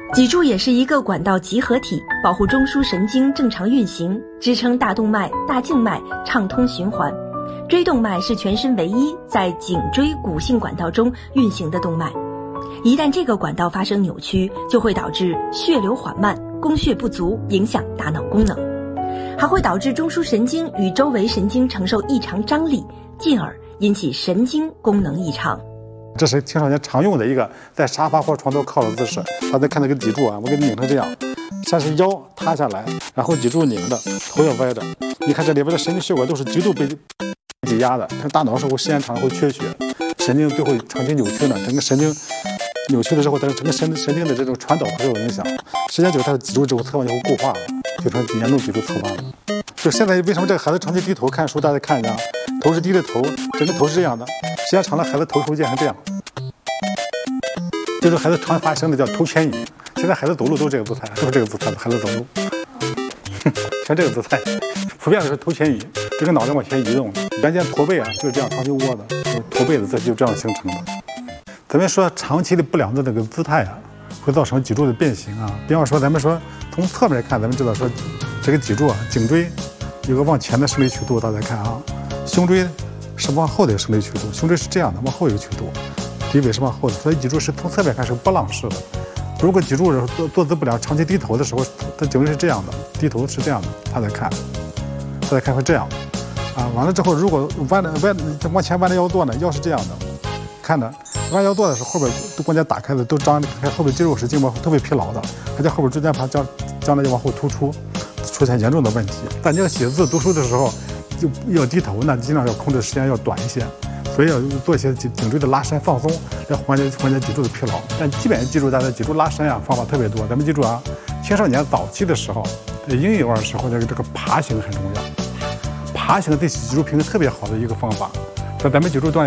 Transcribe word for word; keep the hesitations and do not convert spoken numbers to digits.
脊柱也是一个管道集合体，保护中枢神经正常运行，支撑大动脉、大静脉畅通循环。椎动脉是全身唯一在颈椎骨性管道中运行的动脉，一旦这个管道发生扭曲，就会导致血流缓慢、供血不足，影响大脑功能，还会导致中枢神经与周围神经承受异常张力，进而引起神经功能异常。 这是青少年常用的一个在沙发或床头靠的姿势。大家看那个脊柱啊，我给你拧成这样，先是腰塌下来，然后脊柱拧着，头要歪着。你看这里边的神经血管都是极度被挤压的，看大脑时候时间长了会缺血，神经最后长期扭曲呢，整个神经扭曲的时候，整个神神经的这种传导会有影响。时间久，它的脊柱这个侧弯就会固化了，就成严重脊柱侧弯了。就现在为什么这个孩子长期低头看书？大家看一下，头是低着头，整个头是这样的，时间长了，孩子头会变成这样。这是孩子传发生的叫头前移。现在孩子走路都这个姿态，都是这个姿态，孩子走路，全这个姿态，普遍的是头前移，这个脑袋往前移动。原先驼背啊就是这样长期窝的，驼背的姿势就这样形成的。咱们说长期的不良的这个姿态啊，会造成脊柱的变形啊。比方说，咱们说从侧面看，咱们知道说这个脊柱啊，颈椎有个往前的生理曲度，大家看啊，胸椎是往后的生理曲度，胸椎是这样的，往后一个曲度。低尾是往后的，所以脊柱是从侧面看是波浪式的。如果脊柱坐坐姿不良、长期低头的时候，它颈椎是这样的，低头是这样的。大家看，大家看会这样，啊，完了之后，如果弯着弯往前弯着腰坐呢，腰是这样的，看着弯腰坐的时候，后边都关节打开的，都张开，后边肌肉是筋膜特别疲劳的，而且后边椎间盘将将来就往后突出，出现严重的问题。但你要写字读书的时候，就要低头，那尽量要控制时间要短一些。所以要做一些颈颈椎的拉伸放松，来缓解缓解脊柱的疲劳。但基本上记住，大家脊柱拉伸啊方法特别多。咱们记住啊，青少年早期的时候，婴幼儿时候这个这个爬行很重要，爬行对脊柱平衡特别好的一个方法。在咱们脊柱锻炼。